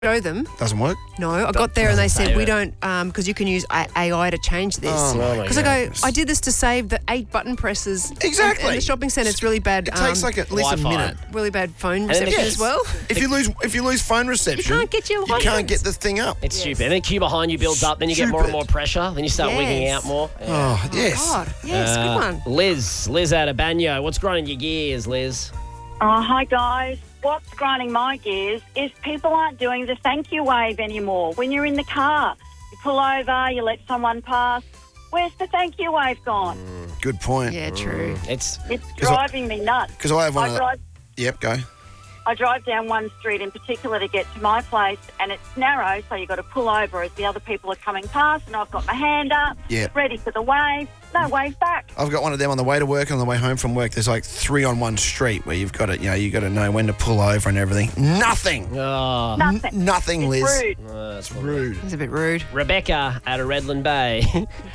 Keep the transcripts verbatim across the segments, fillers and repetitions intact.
show them. Doesn't work? No, I got there and they said, save we it. don't, because you can use A I to change this. Oh, my Because I go, goodness. I did this to save the eight button presses. Exactly. In the shopping centre, it's really bad. It takes um, like at least Wi-Fi. a minute. really bad phone then reception yes. as well. If you lose if you lose phone reception, You can't get your you license. can't get the thing up. It's stupid. And then queue behind you builds up, then you get more and Stupid. more pressure, then you start wigging Yes. out more. Oh, yes. God, yes, Uh, good one. Liz, Liz out of Banyo. What's grinding your gears, Liz? Oh, hi, guys. What's grinding my gears is people aren't doing the thank you wave anymore. When you're in the car, you pull over, you let someone pass. Where's the thank you wave gone? Good point. Yeah, true. It's It's 'Cause I- driving me nuts. Because I have one I of the... drive, Yep, go. I drive down one street in particular to get to my place, and it's narrow, so you've got to pull over as the other people are coming past, and I've got my hand up, Yep. ready for the wave. No wave back. I've got one of them on the way to work and on the way home from work. There's like three on one street where you've got to, you know, you've got to know when to pull over and everything. Nothing. oh, Nothing. N- nothing, It's Liz. rude. uh, it's Rude. It's a bit rude. Rebecca out of Redland Bay.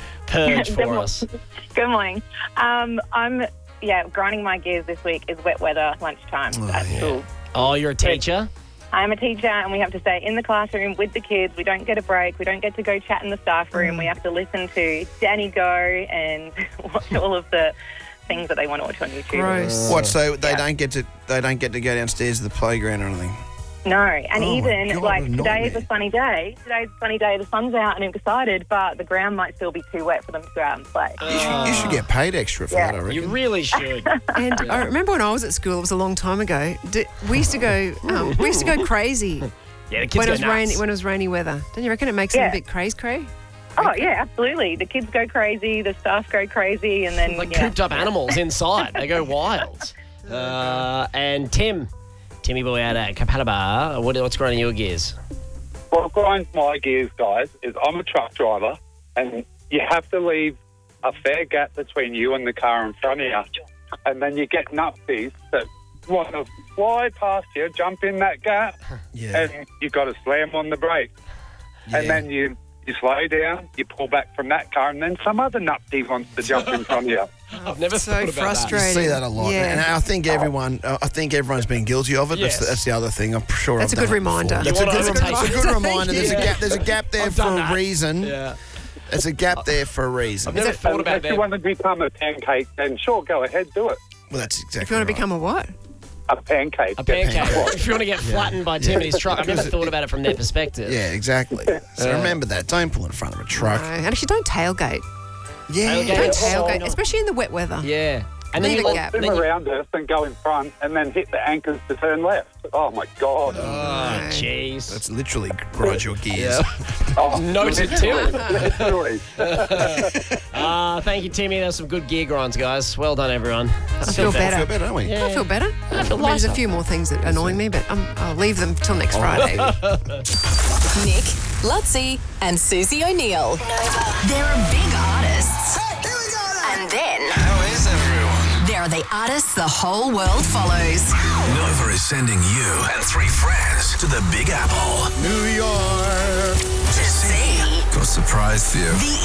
Purge Good for mo- us. Good morning. Um, I'm, yeah, grinding my gears this week is wet weather lunchtime Oh, at yeah. school. Oh, you're a teacher? I'm a teacher and we have to stay in the classroom with the kids. We don't get a break. We don't get to go chat in the staff room. We have to listen to Danny go and watch all of the things that they want to watch on YouTube. Gross. What? So they Yeah. don't get to they don't get to go downstairs to the playground or anything? No, and Oh my even God, like what a today is nightmare. a sunny day. Today's a sunny day. The sun's out and I'm excited, but the ground might still be too wet for them to go out and play. You should, you should get paid extra for Yeah. that, I reckon. You really should. And I remember when I was at school, it was a long time ago. d- We used to go, um, we used to go crazy Yeah, the kids when go it was nuts. rainy. When it was rainy weather. Don't you reckon it makes them Yeah. a bit crazy, cray? Oh yeah, absolutely. The kids go crazy, the staff go crazy, and then Like yeah. cooped up animals inside. They go wild. Uh, and Tim, Timmy boy out at Capalaba. What, what's grinding your gears? What grinds my gears, guys, is I'm a truck driver, and you have to leave a fair gap between you and the car in front of you, and then you get nupsies that want to fly past you, jump in that gap, Yeah. and you've got to slam on the brake. Yeah. And then you, you slow down, you pull back from that car, and then some other nupsy wants to jump in front of you. I've never So thought about frustrating. You see that a lot, Yeah. and I think everyone, uh, I think everyone's been guilty of it. Yes. That's, the, that's the other thing. I'm sure. That's I've a good done it reminder. before. You That's a wanna good, overtake it's a it. good reminder. There's a Yeah. gap. There's a gap there I've for done a that. reason. that. Yeah. There's a gap there for a reason. I've never thought And about if you that. want to become a pancake, then sure, go ahead, do it. Well, that's exactly. If you want to right. become a what? A pancake. A pancake. pancake. If you want to get flattened by Tim and his truck, I've never thought about it from their perspective. Yeah, exactly. So remember that. Don't pull in front of a truck. No. And actually, don't tailgate. Yeah. Tailgate. Don't Yeah. tailgate, especially in the wet weather. Yeah. And then Leave you a let- gap. then Spin you- around us and go in front, and then hit the anchors to turn left. Oh, my God. Oh, jeez. That's literally grinds your gears. Oh, Noted too. literally. Uh, thank you, Timmy. There's some good gear grinds, guys. Well done, everyone. I feel I better. feel better, don't we? Yeah. I feel better. I feel There's a lighter. few more things that annoy me, but um, I'll leave them till next Friday. Nick, Lutzi, and Susie O'Neill. There are big artists. And then How is everyone? there are the artists the whole world follows. Nova is sending you and three friends to the Big Apple New York. To see Got a surprise for you. the